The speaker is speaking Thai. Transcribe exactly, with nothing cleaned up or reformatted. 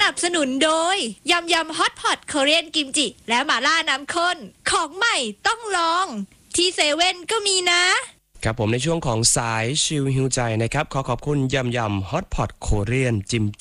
นับสนุนโดยยำยำฮอตพอตคอเรียนกิมจิและหม่าล่าน้ำข้นของใหม่ต้องลองที่เซเว่นก็มีนะครับผมในช่วงของสายชิลฮิวใจนะครับขอขอบคุณยำยำฮอตพอตโคเรียนจิม